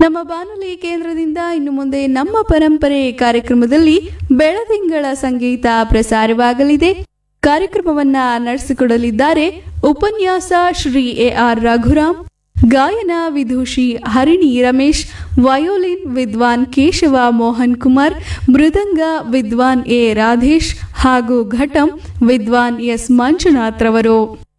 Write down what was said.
ನಮ್ಮ ಬಾನುಲಿ ಕೇಂದ್ರದಿಂದ ಇನ್ನು ಮುಂದೆ ನಮ್ಮ ಪರಂಪರೆ ಕಾರ್ಯಕ್ರಮದಲ್ಲಿ ಬೆಳದಿಂಗಳ ಸಂಗೀತ ಪ್ರಸಾರವಾಗಲಿದೆ. ಕಾರ್ಯಕ್ರಮವನ್ನ ನಡೆಸಿಕೊಡಲಿದ್ದಾರೆ ಉಪನ್ಯಾಸ ಶ್ರೀ ಎಆರ್ ರಘುರಾಮ್, ಗಾಯನ ವಿದೂಷಿ ಹರಿಣಿ ರಮೇಶ್, ವಯೋಲಿನ್ ವಿದ್ವಾನ್ ಕೇಶವ ಮೋಹನ್ ಕುಮಾರ್, ಮೃದಂಗ ವಿದ್ವಾನ್ ಎ ರಾಧೇಶ್ ಹಾಗೂ ಘಟಂ ವಿದ್ವಾನ್ ಎಸ್ ಮಂಜುನಾಥ್ ರವರು.